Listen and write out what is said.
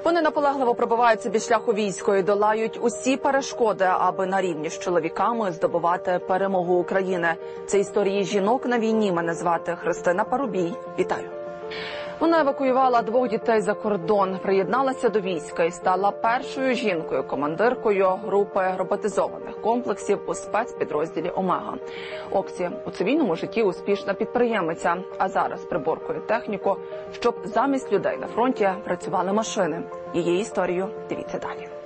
Вони наполегливо пробивають собі шлях у військо і долають усі перешкоди, аби на рівні з чоловіками здобувати перемогу України. Це історії жінок на війні. Мене звати Христина Парубій. Вітаю. Вона евакуювала 2 дітей за кордон, приєдналася до війська і стала першою жінкою-командиркою групи роботизованих комплексів у спецпідрозділі «Омега». Оксі у цивільному житті успішна підприємиця, а зараз приборкує техніку, щоб замість людей на фронті працювали машини. Її історію дивіться далі.